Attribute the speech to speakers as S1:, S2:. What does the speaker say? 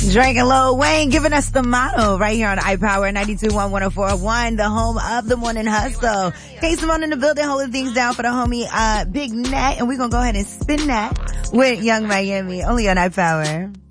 S1: Drake and Lil Wayne giving us the motto right here on iPower 92.1 the home of the morning hustle. Hey, Simone in the building holding things down for the homie, Big Nat, and we're gonna go ahead and spin that with Young Miami, only on iPower.